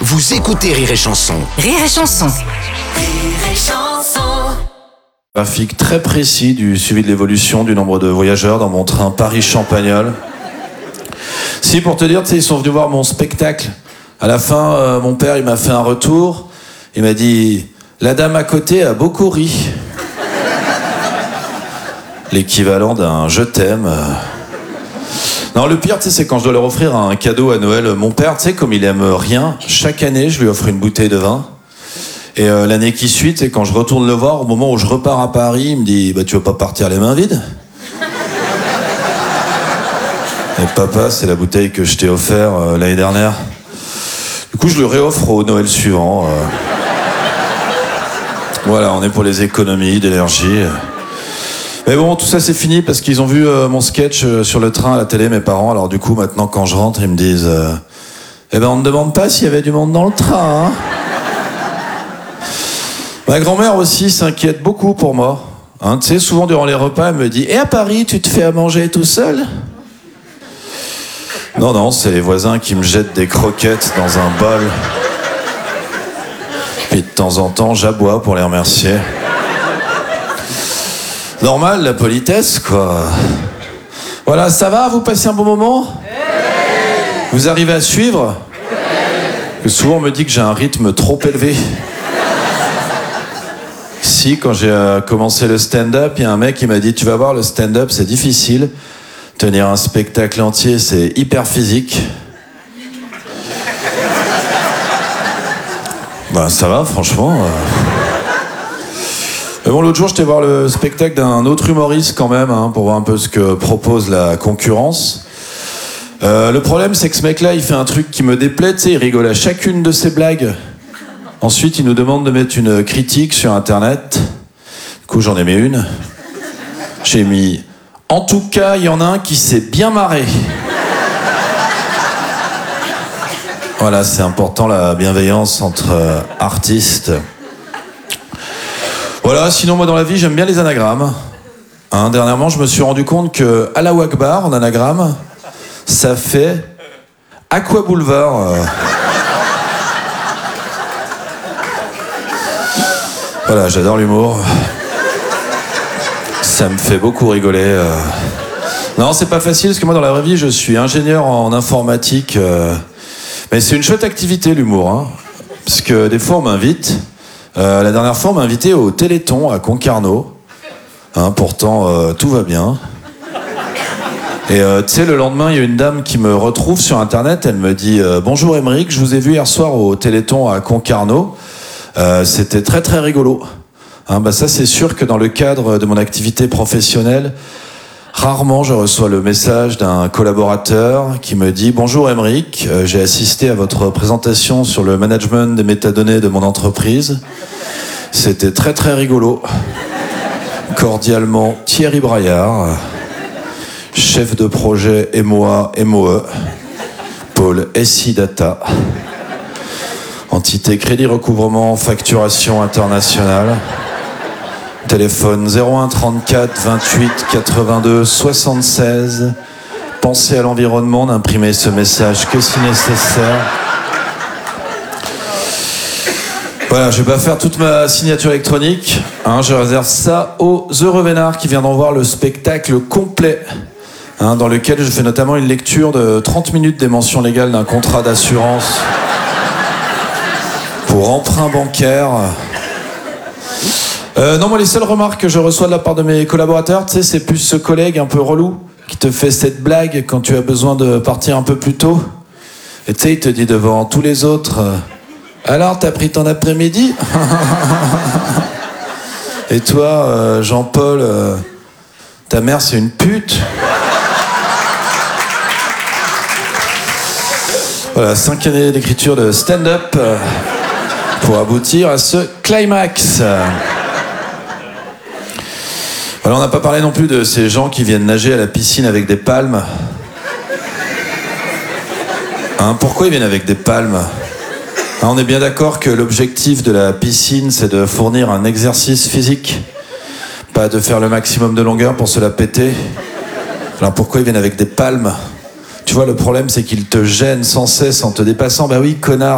Vous écoutez Rire et Chanson. Rire et Chanson. Rire et Chanson. Graphique très précis du suivi de l'évolution du nombre de voyageurs dans mon train Paris-Champagnole. Si, pour te dire, tu sais, ils sont venus voir mon spectacle. À la fin, mon père, il m'a fait un retour. Il m'a dit « La dame à côté a beaucoup ri ». L'équivalent d'un « je t'aime ». Non, le pire, tu sais, c'est quand je dois leur offrir un cadeau à Noël. Mon père, tu sais, comme il aime rien, chaque année, je lui offre une bouteille de vin. Et l'année qui suit, tu sais, quand je retourne le voir, au moment où je repars à Paris, il me dit « Bah, tu veux pas partir les mains vides ?» Et papa, c'est la bouteille que je t'ai offert l'année dernière. Du coup, je lui réoffre au Noël suivant. Voilà, on est pour les économies d'énergie. Mais bon, tout ça c'est fini parce qu'ils ont vu mon sketch sur le train à la télé, mes parents. Alors du coup, maintenant quand je rentre, ils me disent eh ben on ne demande pas s'il y avait du monde dans le train, hein. Ma grand-mère aussi s'inquiète beaucoup pour moi. Hein, tu sais, souvent durant les repas, elle me dit « Et à Paris, tu te fais à manger tout seul ?» Non, c'est les voisins qui me jettent des croquettes dans un bol. Puis de temps en temps, j'aboie pour les remercier. Normal, la politesse, quoi. Voilà, ça va, vous passez un bon moment ? Vous arrivez à suivre ? Parce que souvent, on me dit que j'ai un rythme trop élevé. Si, quand j'ai commencé le stand-up, il y a un mec qui m'a dit « Tu vas voir, le stand-up, c'est difficile. Tenir un spectacle entier, c'est hyper physique. » Bah, ça va, franchement. Mais bon, l'autre jour, j'étais voir le spectacle d'un autre humoriste quand même, hein, pour voir un peu ce que propose la concurrence. Le problème, c'est que ce mec-là, il fait un truc qui me déplaît, tu sais, il rigole à chacune de ses blagues. Ensuite, il nous demande de mettre une critique sur Internet. Du coup, j'en ai mis une. J'ai mis « En tout cas, il y en a un qui s'est bien marré ». Voilà, c'est important, la bienveillance entre artistes. Voilà, sinon moi dans la vie j'aime bien les anagrammes. Hein, dernièrement je me suis rendu compte que Allahu Akbar en anagramme, ça fait Aqua Boulevard. Voilà, j'adore l'humour. Ça me fait beaucoup rigoler. Non, c'est pas facile parce que moi dans la vraie vie je suis ingénieur en informatique. Mais c'est une chouette activité l'humour. Hein, parce que des fois on m'invite. La dernière fois, on m'a invité au Téléthon à Concarneau. Hein, pourtant, tout va bien. Et tu sais, le lendemain, il y a une dame qui me retrouve sur Internet. Elle me dit « Bonjour Aymeric, je vous ai vu hier soir au Téléthon à Concarneau. C'était très très rigolo. » Hein, bah ça, c'est sûr que dans le cadre de mon activité professionnelle, rarement je reçois le message d'un collaborateur qui me dit « Bonjour Aymeric, j'ai assisté à votre présentation sur le management des métadonnées de mon entreprise. C'était très très rigolo. Cordialement Thierry Braillard, chef de projet MOA MOE, pôle SI Data, entité crédit recouvrement facturation internationale. Téléphone 01 34 28 82 76. Pensez à l'environnement, d'imprimer ce message que si nécessaire. Voilà, je vais pas faire toute ma signature électronique. Hein, je réserve ça aux heureux vénards qui viendront voir le spectacle complet. Hein, dans lequel je fais notamment une lecture de 30 minutes des mentions légales d'un contrat d'assurance pour emprunt bancaire. Non, moi, les seules remarques que je reçois de la part de mes collaborateurs, tu sais, c'est plus ce collègue un peu relou qui te fait cette blague quand tu as besoin de partir un peu plus tôt. Et tu sais, il te dit devant tous les autres alors, t'as pris ton après-midi ? Et toi, Jean-Paul, ta mère, c'est une pute ? Voilà, 5 années d'écriture de stand-up pour aboutir à ce climax. Alors, on n'a pas parlé non plus de ces gens qui viennent nager à la piscine avec des palmes. Hein, pourquoi ils viennent avec des palmes ? Hein, on est bien d'accord que l'objectif de la piscine, c'est de fournir un exercice physique, pas de faire le maximum de longueur pour se la péter. Alors pourquoi ils viennent avec des palmes ? Tu vois, le problème, c'est qu'ils te gênent sans cesse en te dépassant. Bah oui, connard.